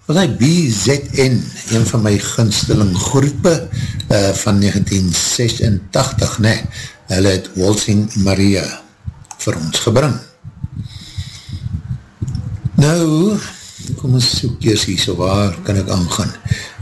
was hy BZN, een van my gunsteling groepe van 1986, nee, hulle het Waltzing Maria vir ons gebring. Nou, kom ons soek eers hier, so waar kan ek aangaan?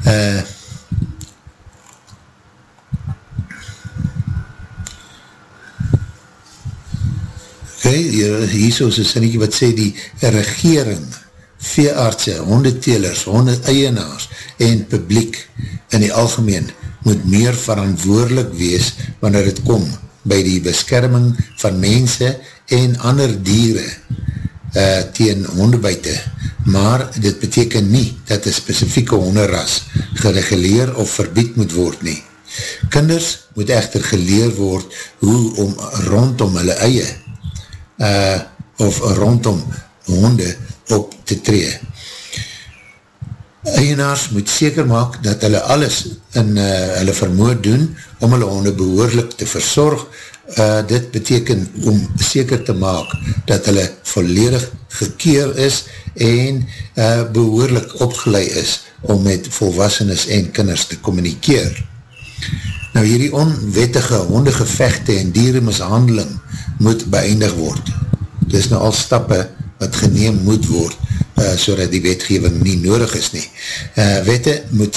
Hier so is een sinnetjie wat sê die regering, veeartse, hondetelers, hondeeienaars en publiek in die algemeen moet meer verantwoordelik wees wanneer het kom by die beskerming van mense en ander diere teen hondebuite, maar dit beteken nie dat een spesifieke honderas gereguleer of verbied moet word nie. Kinders moet echter geleer word hoe om rondom hulle eie of rondom honde op te tree. Eienaars moet seker maak dat hulle alles in hulle vermoë doen om hulle honde behoorlik te versorg. Dit beteken om seker te maak dat hulle volledig gekeer is en behoorlik opgeleid is om met volwassenes en kinders te communikeer. Nou hierdie onwettige hondegevechte en dieremishandeling moet beëindig word. Dit is nou al stappe wat geneem moet word, so dat die wetgeving nie nodig is nie. Wette moet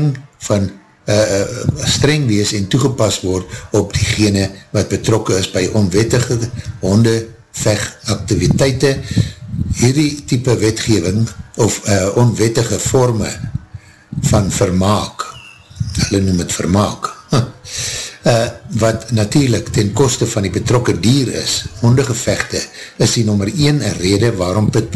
streng wees en toegepas word op diegene wat betrokke is by onwettige hondevegaktiviteite. Hierdie type wetgeving of onwettige vorme van vermaak, hulle noem het vermaak, wat natuurlijk ten koste van die betrokke dier is, hondegevechte, is die nommer 1 rede waarom pitbulls